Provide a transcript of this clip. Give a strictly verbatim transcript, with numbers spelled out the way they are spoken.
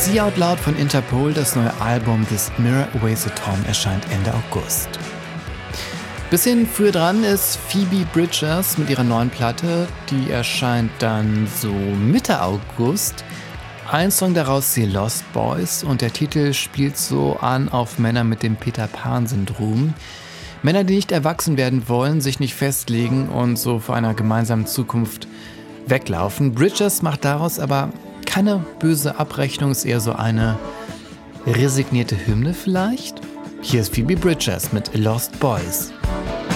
See Out Loud von Interpol, das neue Album This Mirror Weighs a Ton, erscheint Ende August. Bisschen früher dran ist Phoebe Bridgers mit ihrer neuen Platte, die erscheint dann so Mitte August. Ein Song daraus, The Lost Boys, und der Titel spielt so an auf Männer mit dem Peter-Pan-Syndrom. Männer, die nicht erwachsen werden wollen, sich nicht festlegen und so vor einer gemeinsamen Zukunft weglaufen. Bridgers macht daraus aber keine böse Abrechnung, ist eher so eine resignierte Hymne vielleicht. Hier ist Phoebe Bridgers mit Lost Boys.